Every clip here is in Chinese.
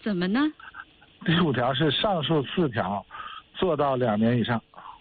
怎么呢？ 第5条是上述4条做到2年以上。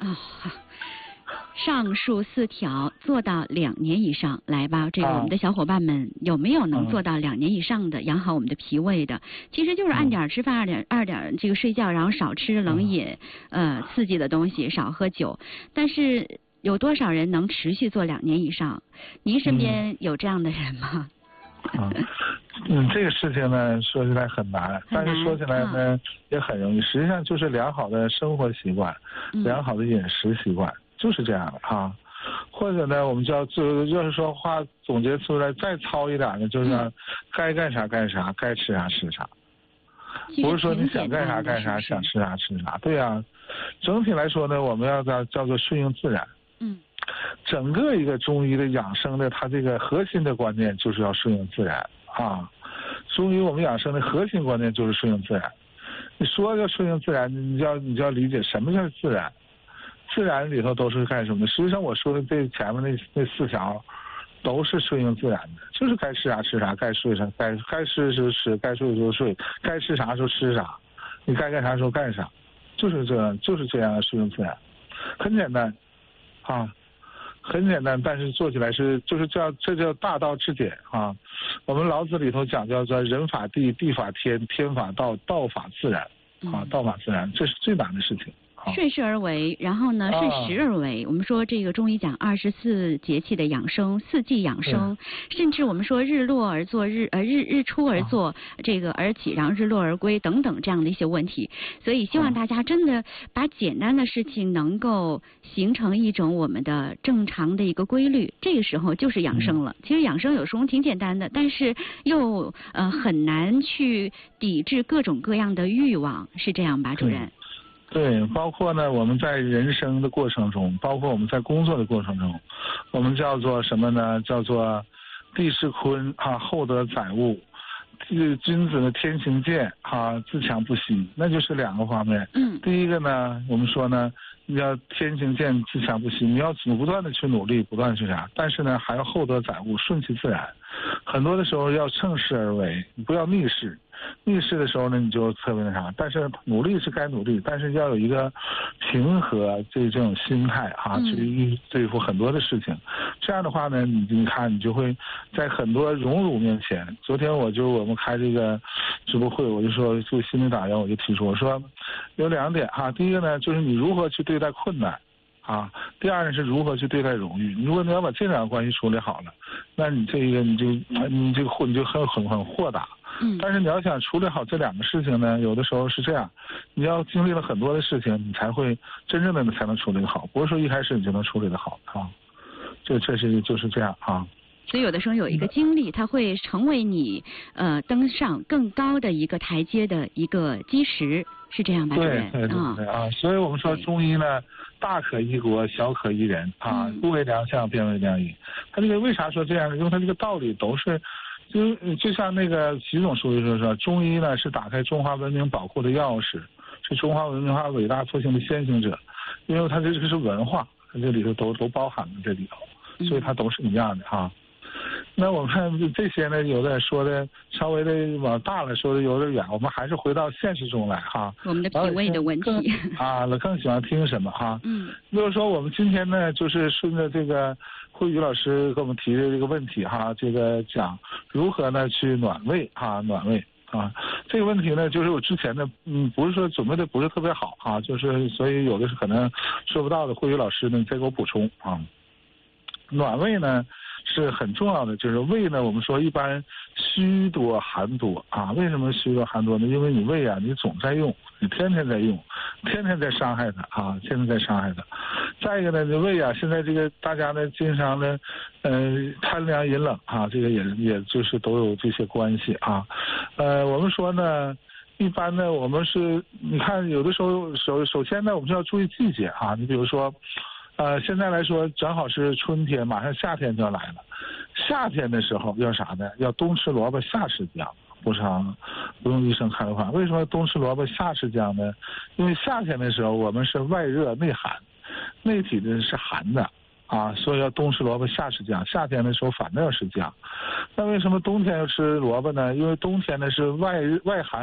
上述4条做到2年以上，来吧，这个我们的小伙伴们有没有能做到2年以上的，养好我们的脾胃的？其实就是按点吃饭，二点这个睡觉，然后少吃冷饮，刺激的东西，少喝酒。但是有多少人能持续做2年以上？您身边有这样的人吗？ 这个事情呢，说起来很难，但是说起来呢，也很容易。实际上就是良好的生活习惯，良好的饮食习惯，就是这样的啊。或者呢，我们要是说话总结出来再糙一点呢，就是该干啥干啥，该吃啥吃啥，不是说你想干啥干啥，想吃啥吃啥。对呀，整体来说呢，我们要叫做顺应自然。整个一个中医的养生的，它这个核心的观念就是要顺应自然啊。中医我们养生的核心观念就是顺应自然。你说要顺应自然，你就要理解什么叫自然。自然里头都是干什么的？实际上我说的这前面那4条，都是顺应自然的，就是该吃啥吃啥，该睡啥该吃就吃，该睡就睡，该吃啥就吃啥，你该干啥时候干啥，就是这样顺应自然，很简单啊。很简单，但是做起来这叫大道至简啊。我们老子里头讲叫做人法地，地法天，天法道，道法自然啊，道法自然，这是最难的事情。 顺势而为，然后呢，顺时而为。我们说这个中医讲24节气的养生，4季养生，甚至我们说日落而作，日出而作，这个而起，然后日落而归等等这样的一些问题。所以希望大家真的把简单的事情能够形成一种我们的正常的一个规律，这个时候就是养生了。其实养生有时候挺简单的，但是又很难去抵制各种各样的欲望，是这样吧，主任？ 对，包括呢，我们在人生的过程中，包括我们在工作的过程中，我们叫做什么呢？叫做地势坤啊，厚德载物。君子的天行健啊，自强不息，那就是2个方面。第一个呢，我们说呢，你要天行健，自强不息，你要不断的去努力，不断的去啥，但是呢，还要厚德载物，顺其自然。很多的时候要乘势而为，你不要逆势。逆势的时候呢，你就特别那啥，但是努力是该努力，但是要有一个平和这种心态啊，去对付很多的事情。这样的话呢，你看你就会在很多荣辱面前。昨天我们开这个直播会，我就说做心理打压，我就提出我说有2点哈，第一个呢就是你如何去对待困难啊，第二呢是如何去对待荣誉。如果你要把这2个关系处理好了，那你这个你就很豁达。但是你要想处理好这2个事情呢，有的时候是这样，你要经历了很多的事情，你才会真正的才能处理得好，不是说一开始你就能处理得好啊。就是这样啊。 所以有的时候有一个经历，它会成为你登上更高的一个台阶的一个基石，是这样吧？ 对啊，所以我们说中医呢，大可医国，小可医人啊，不为良相，便为良医。他这个为啥说这样呢？因为他这个道理都是。就像那个习总书记说，中医呢是打开中华文明宝库的钥匙，是中华文明化伟大复兴的先行者，因为它这个是文化，它这里头都包含在这里头，所以它都是一样的哈。那我们看这些呢，有的说的稍微的往大了说的有点远，我们还是回到现实中来哈。 我们的脾胃的问题啊，更喜欢听什么哈？就是说我们今天呢，就是顺着这个慧宇老师给我们提的这个问题哈，这个讲如何呢去暖胃哈，暖胃啊，这个问题呢，就是我之前呢，不是说准备的不是特别好啊，就是所以有的是可能说不到的，慧宇老师呢你再给我补充啊。暖胃呢是很重要的，就是胃呢，我们说一般虚多寒多啊。为什么虚多寒多呢？因为你胃啊，你总在用，你天天在用，天天在伤害它啊，天天在伤害它。再一个呢，这胃啊，现在这个大家呢，经常呢，贪凉饮冷啊，这个也就是都有这些关系啊。我们说呢，一般呢，我们是你看有的时候首先呢，我们就要注意季节啊。你比如说。现在来说正好是春天，马上夏天就要来了。夏天的时候要啥呢？要冬吃萝卜夏吃姜，不用医生开的话。为什么冬吃萝卜夏吃姜呢？因为夏天的时候我们是外热内寒，内体的是寒的啊，所以要冬吃萝卜夏吃姜。夏天的时候反倒要吃姜。那为什么冬天要吃萝卜呢？因为冬天呢是外寒。